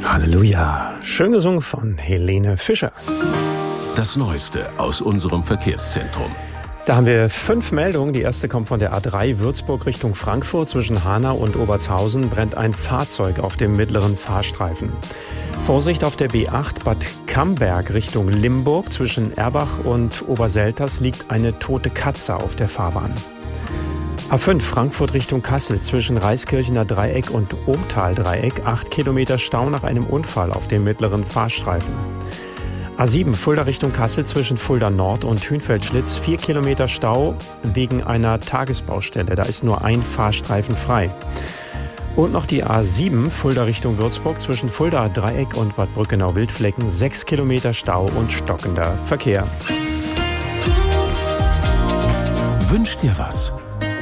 Halleluja. Schön gesungen von Helene Fischer. Das Neueste aus unserem Verkehrszentrum. Da haben wir 5 Meldungen. Die erste kommt von der A3 Würzburg Richtung Frankfurt. Zwischen Hanau und Obertshausen brennt ein Fahrzeug auf dem mittleren Fahrstreifen. Vorsicht auf der B8 Bad Camberg Richtung Limburg. Zwischen Erbach und Oberselters liegt eine tote Katze auf der Fahrbahn. A5 Frankfurt Richtung Kassel zwischen Reiskirchener Dreieck und Ohmtal Dreieck. 8 Kilometer Stau nach einem Unfall auf dem mittleren Fahrstreifen. A7 Fulda Richtung Kassel zwischen Fulda Nord und Hünfeld-Schlitz. 4 Kilometer Stau wegen einer Tagesbaustelle. Da ist nur ein Fahrstreifen frei. Und noch die A7 Fulda Richtung Würzburg zwischen Fulda Dreieck und Bad Brückenau-Wildflecken. 6 Kilometer Stau und stockender Verkehr. Wünsch dir was?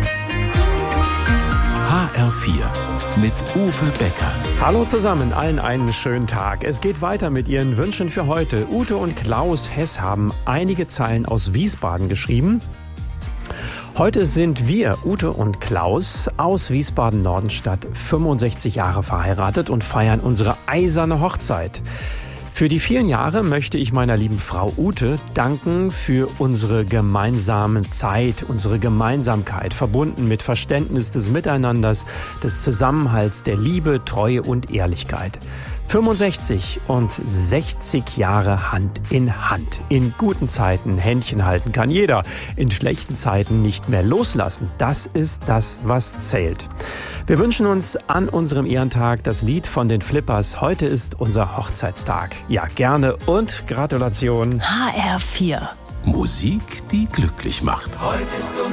HR4 mit Uwe Becker. Hallo zusammen, allen einen schönen Tag. Es geht weiter mit Ihren Wünschen für heute. Ute und Klaus Hess haben einige Zeilen aus Wiesbaden geschrieben. Heute sind wir, Ute und Klaus, aus Wiesbaden-Nordenstadt 65 Jahre verheiratet und feiern unsere eiserne Hochzeit. Für die vielen Jahre möchte ich meiner lieben Frau Ute danken für unsere gemeinsame Zeit, unsere Gemeinsamkeit, verbunden mit Verständnis des Miteinanders, des Zusammenhalts, der Liebe, Treue und Ehrlichkeit. 65 und 60 Jahre Hand in Hand. In guten Zeiten Händchen halten kann jeder, in schlechten Zeiten nicht mehr loslassen. Das ist das, was zählt. Wir wünschen uns an unserem Ehrentag das Lied von den Flippers. Heute ist unser Hochzeitstag. Ja, gerne und Gratulation. HR4. Musik, die glücklich macht. Heute ist